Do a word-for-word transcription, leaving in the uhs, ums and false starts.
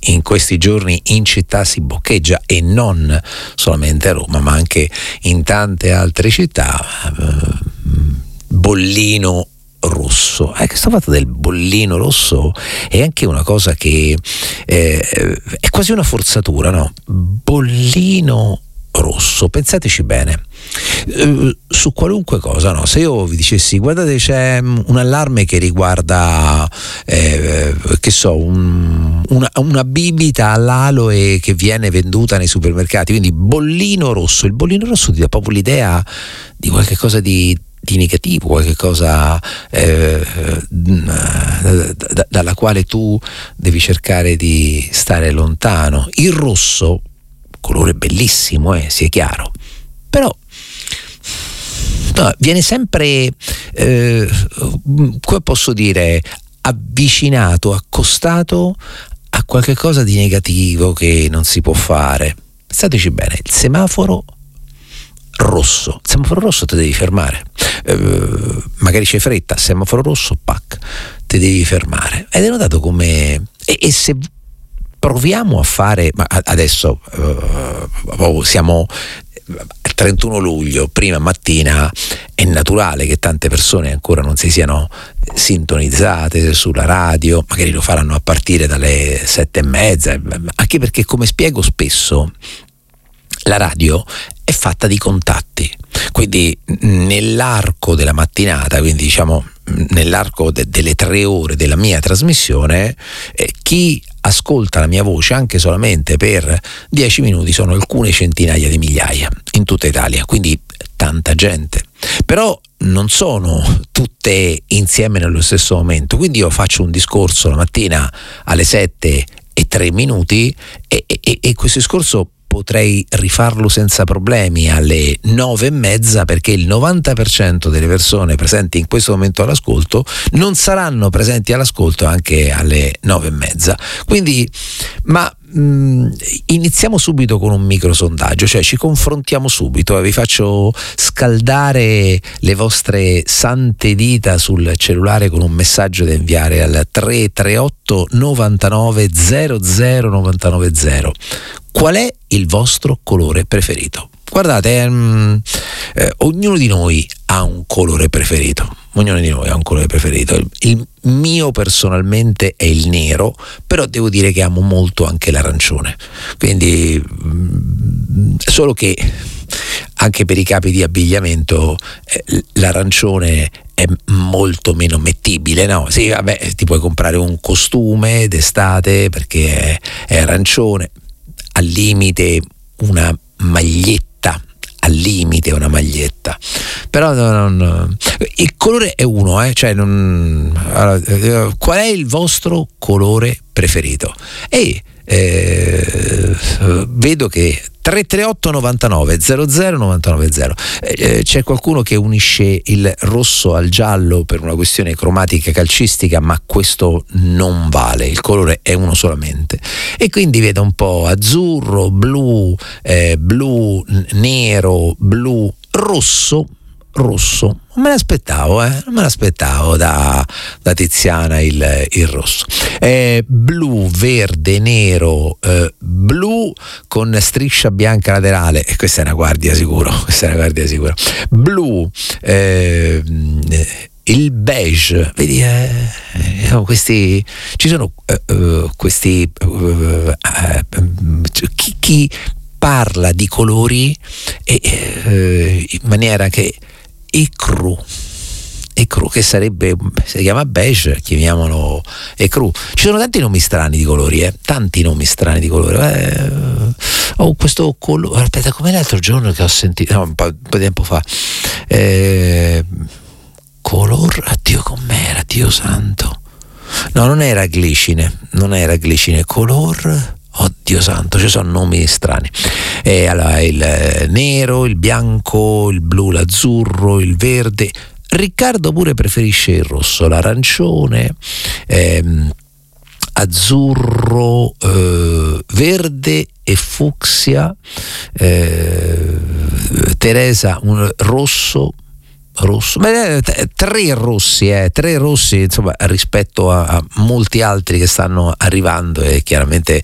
in questi giorni in città si boccheggia, e non solamente a Roma ma anche in tante altre città, bollino rosso. Eh, questo fatto del bollino rosso è anche una cosa che eh, è quasi una forzatura, no? Bollino rosso, pensateci bene, eh, su qualunque cosa, no? Se io vi dicessi guardate c'è un allarme che riguarda eh, che so un, una, una bibita all'aloe che viene venduta nei supermercati, quindi bollino rosso, il bollino rosso ti dà proprio l'idea di qualche cosa di di negativo, qualche cosa eh, d- d- dalla quale tu devi cercare di stare lontano. Il rosso, colore bellissimo, eh, sia chiaro, però no, viene sempre eh, come posso dire, avvicinato, accostato a qualche cosa di negativo che non si può fare. Stateci bene, il semaforo rosso, il semaforo rosso ti devi fermare, eh, magari c'è fretta, semaforo rosso, pac, ti devi fermare. Ed è notato come e, e se proviamo a fare, ma adesso eh, siamo il trentuno luglio, prima mattina, è naturale che tante persone ancora non si siano sintonizzate sulla radio, magari lo faranno a partire dalle sette e mezza, anche perché, come spiego spesso, la radio è fatta di contatti, quindi nell'arco della mattinata, quindi diciamo nell'arco de- delle tre ore della mia trasmissione, eh, chi ascolta la mia voce anche solamente per dieci minuti sono alcune centinaia di migliaia in tutta Italia, quindi tanta gente, però non sono tutte insieme nello stesso momento, quindi io faccio un discorso la mattina alle sette e tre minuti e, e, e questo discorso potrei rifarlo senza problemi alle nove e mezza, perché il novanta per cento delle persone presenti in questo momento all'ascolto non saranno presenti all'ascolto anche alle nove e mezza. Quindi, ma mh, iniziamo subito con un micro sondaggio, cioè ci confrontiamo subito, eh, vi faccio scaldare le vostre sante dita sul cellulare con un messaggio da inviare al tre tre otto novantanove zero zero novantanove zero. Qual è il vostro colore preferito? Guardate, mh, eh, ognuno di noi ha un colore preferito, ognuno di noi ha un colore preferito. Il, il mio personalmente è il nero, però devo dire che amo molto anche l'arancione, quindi mh, solo che anche per i capi di abbigliamento eh, l'arancione è molto meno mettibile, no? Sì, vabbè, ti puoi comprare un costume d'estate perché è, è arancione, al limite una maglietta, al limite una maglietta, però non, il colore è uno, eh? Cioè non, allora, qual è il vostro colore preferito? E eh, vedo che tre tre otto novantanove zero zero novantanove zero, eh, c'è qualcuno che unisce il rosso al giallo per una questione cromatica calcistica, ma questo non vale, il colore è uno solamente, e quindi vedo un po' azzurro, blu, eh, blu, nero, blu, rosso, rosso. Non me l'aspettavo, eh? Non me l'aspettavo da, da Tiziana il, il rosso. Eh, blu, verde, nero, eh, blu con striscia bianca laterale, e questa è una guardia sicuro, questa è una guardia sicuro. Blu, eh, il beige, vedi, eh, questi ci sono eh, uh, questi uh, uh, chi, chi parla di colori e, uh, in maniera che ecru, ecru che sarebbe, si chiama beige, chiamiamolo ecru. Ci sono tanti nomi strani di colori, eh? tanti nomi strani di colori. Eh, ho questo colore, aspetta, com'è l'altro giorno che ho sentito, no, un, po', un po' di tempo fa, eh, color, addio com'era, Dio santo, no, non era glicine, non era glicine, color, oddio santo, ci sono nomi strani. E allora il nero, il bianco, il blu, l'azzurro, il verde. Riccardo pure preferisce il rosso, l'arancione, ehm, azzurro, eh, verde e fucsia. eh, Teresa un rosso, rosso, beh, tre rossi, eh, tre rossi, insomma, rispetto a, a molti altri che stanno arrivando, e chiaramente